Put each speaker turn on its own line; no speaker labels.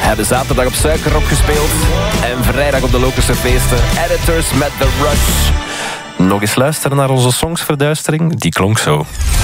Hebben zaterdag op Suikerrock gespeeld. En vrijdag op de Lokerse feesten. Editors met The Rush. Nog eens luisteren naar onze songsverduistering. Die klonk zo.